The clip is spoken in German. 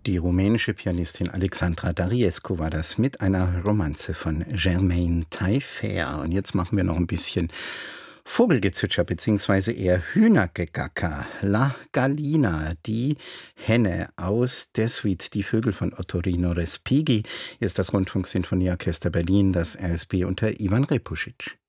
Die rumänische Pianistin Alexandra Dariescu war das mit einer Romanze von Germaine Taillefer. Und jetzt machen wir noch ein bisschen Vogelgezwitscher beziehungsweise eher Hühnergegacker. La Gallina, die Henne aus der Suite Die Vögel von Ottorino Respighi. Hier ist das Rundfunksinfonieorchester Berlin, das RSB unter Ivan Repusic.